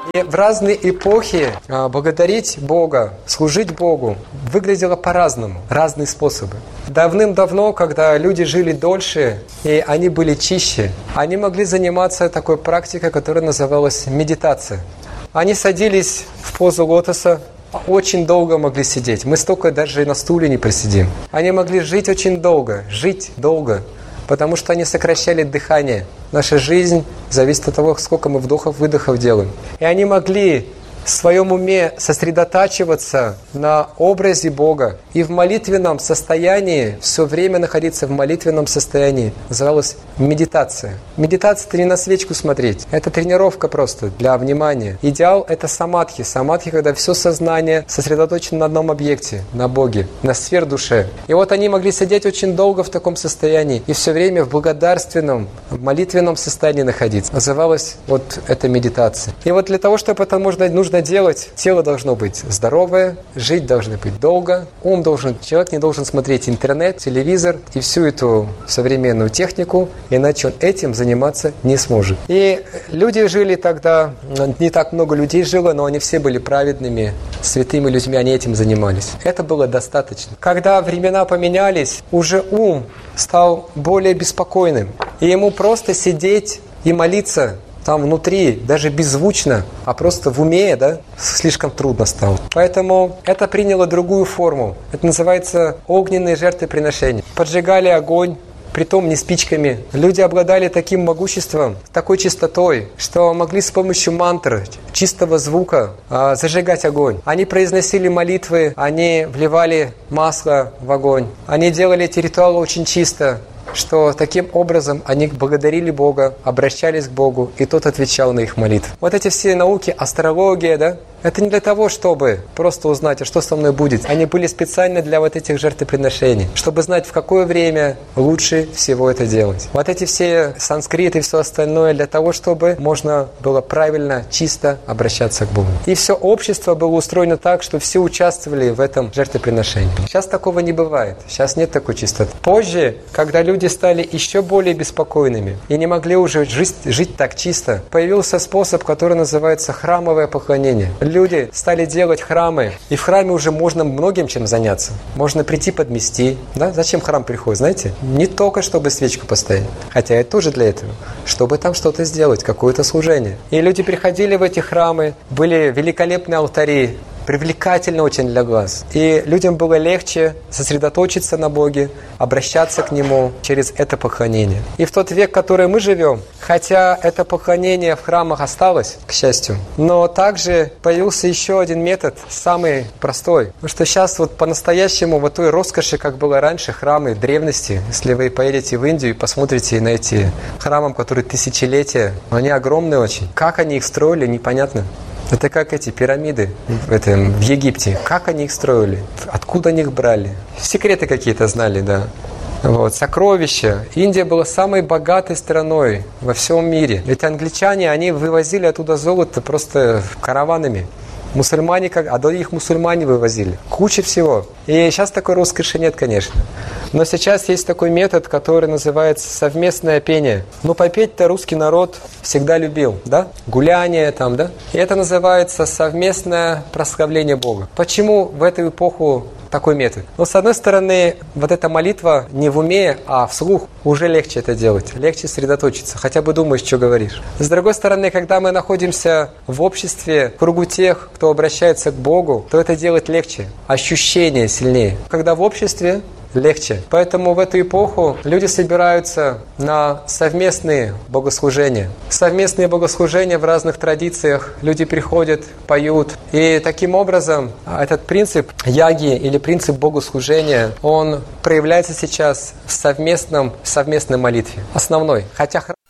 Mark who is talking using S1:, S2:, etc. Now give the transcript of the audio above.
S1: И в разные эпохи благодарить Бога, служить Богу выглядело по-разному, разные способы. Давным-давно, когда люди жили дольше и они были чище, они могли заниматься такой практикой, которая называлась медитация. Они садились в позу лотоса, очень долго могли сидеть. Мы столько даже и на стуле не просидим. Они могли жить очень долго, потому что они сокращали дыхание. Наша жизнь зависит от того, сколько мы вдохов-выдохов делаем. И они могли в своем уме сосредотачиваться на образе Бога и в молитвенном состоянии, все время находиться в молитвенном состоянии. Называлась медитация. Медитация – это не на свечку смотреть, это тренировка просто для внимания. Идеал – это самадхи. Самадхи, когда все сознание сосредоточено на одном объекте, на Боге, на сфер-душе. И вот они могли сидеть очень долго в таком состоянии и все время в благодарственном, в молитвенном состоянии находиться. Называлась вот эта медитация. И вот для того, чтобы это нужно делать, тело должно быть здоровое, жить должны быть долго, человек не должен смотреть интернет, телевизор и всю эту современную технику, иначе он этим заниматься не сможет. И люди жили тогда, не так много людей жило, но они все были праведными, святыми людьми, они этим занимались. Это было достаточно. Когда времена поменялись, уже ум стал более беспокойным, и ему просто сидеть и молиться там внутри, даже беззвучно, а просто в уме, слишком трудно стало. Поэтому это приняло другую форму. Это называется огненные жертвоприношения. Поджигали огонь, притом не спичками. Люди обладали таким могуществом, такой чистотой, что могли с помощью мантр, чистого звука зажигать огонь. Они произносили молитвы, они вливали масло в огонь. Они делали эти ритуалы очень чисто, что таким образом они благодарили Бога, обращались к Богу, и Тот отвечал на их молитвы. Вот эти все науки, астрология, это не для того, чтобы просто узнать, а что со мной будет. Они были специально для вот этих жертвоприношений, чтобы знать, в какое время лучше всего это делать. Вот эти все санскриты и все остальное для того, чтобы можно было правильно, чисто обращаться к Богу. И все общество было устроено так, что все участвовали в этом жертвоприношении. Сейчас такого не бывает. Сейчас нет такой чистоты. Позже, когда люди стали еще более беспокойными и не могли уже жить так чисто, появился способ, который называется храмовое поклонение. Люди стали делать храмы, и в храме уже можно многим чем заняться. Можно прийти подмести. Зачем в храм приходит, знаете? Не только, чтобы свечку поставить, хотя это тоже для этого, чтобы там что-то сделать, какое-то служение. И люди приходили в эти храмы, были великолепные алтари, привлекательно очень для глаз. И людям было легче сосредоточиться на Боге, обращаться к Нему через это поклонение. И в тот век, в который мы живем, хотя это поклонение в храмах осталось, к счастью, но также появился еще один метод, самый простой. Потому что сейчас вот по-настоящему вот той роскоши, как было раньше, храмы древности, если вы поедете в Индию и посмотрите на эти храмы, которые тысячелетия, они огромные очень. Как они их строили, непонятно. Это как эти пирамиды в Египте. Как они их строили? Откуда они их брали? Секреты какие-то знали, сокровища. Индия была самой богатой страной во всем мире. Ведь англичане, они вывозили оттуда золото просто караванами. Мусульмане, а до них мусульмане вывозили. Куча всего. И сейчас такой роскоши нет, конечно. Но сейчас есть такой метод, который называется совместное пение. Попеть-то русский народ всегда любил, Гуляние И это называется совместное прославление Бога. Почему в эту эпоху такой метод? С одной стороны, вот эта молитва не в уме, а вслух, уже легче это делать, легче сосредоточиться, хотя бы думаешь, что говоришь. С другой стороны, когда мы находимся в обществе, в кругу тех, кто обращается к Богу, то это делать легче, ощущение сильнее. Когда в обществе, легче. Поэтому в эту эпоху люди собираются на совместные богослужения. Совместные богослужения в разных традициях. Люди приходят, поют. И таким образом этот принцип яги или принцип богослужения, он проявляется сейчас в совместной молитве. Основной. Хотя